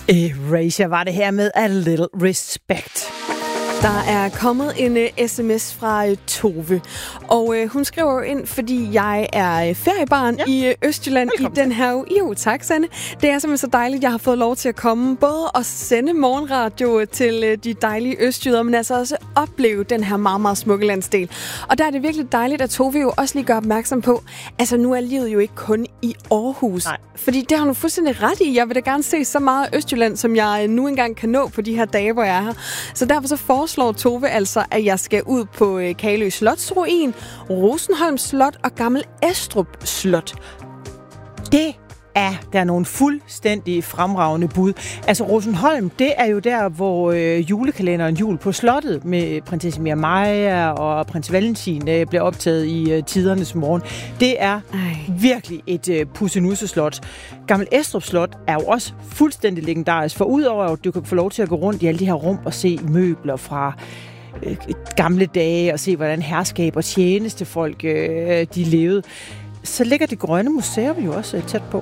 Erasure var det her med A Little Respect. Der er kommet en sms fra Tove, og hun skriver jo ind, fordi jeg er feriebarn i Østjylland. Velkommen i den her uge. Jo, tak, Sanne. Det er simpelthen så dejligt, jeg har fået lov til at komme både og sende morgenradio til de dejlige østjyder, men altså også opleve den her meget, meget smukke landsdel. Og der er det virkelig dejligt, at Tove jo også lige gør opmærksom på, altså nu er livet jo ikke kun i Aarhus. Nej. Fordi det har hun fuldstændig ret i. Jeg vil da gerne se så meget af Østjylland, som jeg nu engang kan nå på de her dage, hvor jeg er her. Så derfor så foreslår Tove altså, at jeg skal ud på Kalø Slotsruin, Rosenholm Slot og Gammel Estrup Slot. Der er nogle fuldstændig fremragende bud. Altså Rosenholm, det er jo der, hvor julekalenderen Jul på Slottet med prinsesse Mia Maja og prins Valentin blev optaget i tidernes morgen. Det er virkelig et pussenusseslot. Gammel Estrup Slot er jo også fuldstændig legendarisk, for udover at du kan få lov til at gå rundt i alle de her rum og se møbler fra gamle dage og se, hvordan herskab og tjenestefolk de levede, så ligger det Grønne Museum jo også tæt på.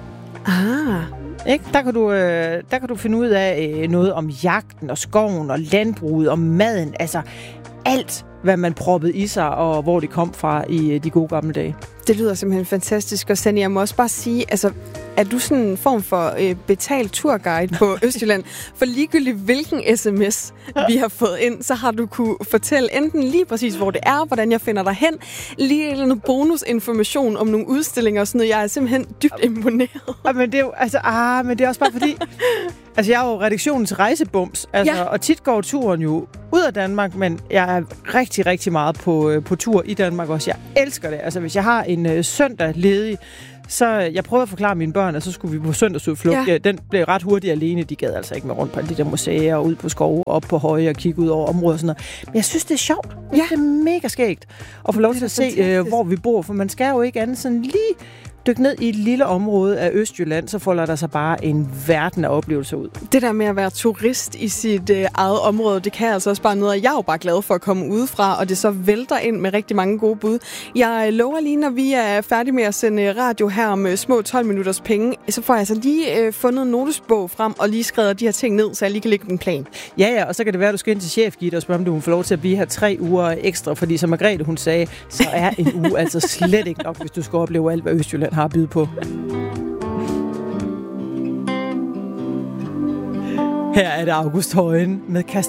Ikke? Der kan du finde ud af noget om jagten og skoven og landbruget og maden. Altså alt, hvad man proppede i sig og hvor det kom fra i de gode gamle dage. Det lyder simpelthen fantastisk. Og Sanne, jeg må også bare sige, altså, er du sådan en form for betalt turguide på Østjylland? For ligegyldigt hvilken sms vi har fået ind, så har du kunne fortælle enten lige præcis, hvor det er, hvordan jeg finder dig hen, lige eller noget bonusinformation om nogle udstillinger og sådan noget. Jeg er simpelthen dybt imponeret. Men det er jo, men det er også bare fordi, altså jeg er jo redaktionens rejsebums, og tit går turen jo ud af Danmark, men jeg er rigtig, rigtig meget på tur i Danmark også. Jeg elsker det. Altså hvis jeg har en søndag ledig, så jeg prøvede at forklare mine børn, at så skulle vi på søndagsudflugt. Ja. Den blev ret hurtigt alene. De gad altså ikke med rundt på de der museer og ud på skove, op på høje og kigge ud over områder og sådan noget. Men jeg synes, det er sjovt. Ja. Det er mega skægt at få lov til at se, hvor vi bor, for man skal jo ikke andet sådan lige dykke ned i et lille område af Østjylland, så folder der sig bare en verden af oplevelser ud. Det der med at være turist i sit eget område, det kan altså også bare noget, og jeg er jo bare glad for at komme udefra, og det så vælter ind med rigtig mange gode bud. Jeg lover lige, når vi er færdige med at sende radio her om små 12 minutters penge, så får jeg altså lige fundet en notesbog frem og lige skrevet de her ting ned, så jeg lige kan lægge en plan. Ja, og så kan det være, at du skal ind til chefgitte og spørge, om du får lov til at blive her 3 uger ekstra, fordi som Margrethe, hun sagde, så er en uge altså slet ikke nok, hvis du skal opleve alt, hvad Østjylland har at byde på. Her er det August Højen med